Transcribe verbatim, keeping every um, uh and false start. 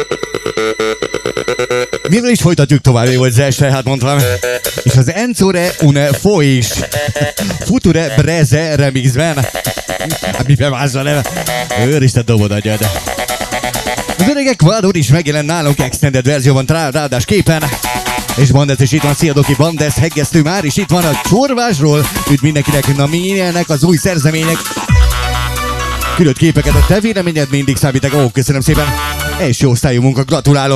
Mivel is folytatjuk tovább, jó az este, hát mondtam. És az Enzore une Fois Future Breze remixben. Hát mivel más a neve? Őristen dobod agyad. Az öregek Quador is megjelent nálunk extended verzióban, ráadásképpen. És Bandes is itt van, szia Doki, Bandes, Heggesztő már is itt van a Csorvásról. Üdv mindenkinek, na milyenek az új szerzemények. Küldött képeket, a te véleményed mindig számítek. Ó, köszönöm szépen. És jó osztályú munka, gratulálok.